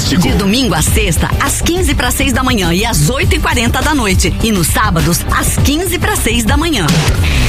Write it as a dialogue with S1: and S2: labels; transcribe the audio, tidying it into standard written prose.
S1: Fantástico.
S2: De domingo a sexta, às 15:06 da manhã e às 8:40 da noite. E nos sábados, às 15:06 da manhã.